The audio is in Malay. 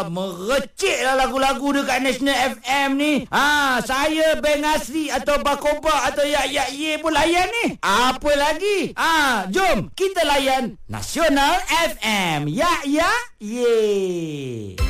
merecik lah lagu-lagu dekat National FM ni. Saya Beng Asri atau Bakoba atau Yak Ye pun layan ni. Apa lagi? Jom kita layan Nasional FM. Yak Ye.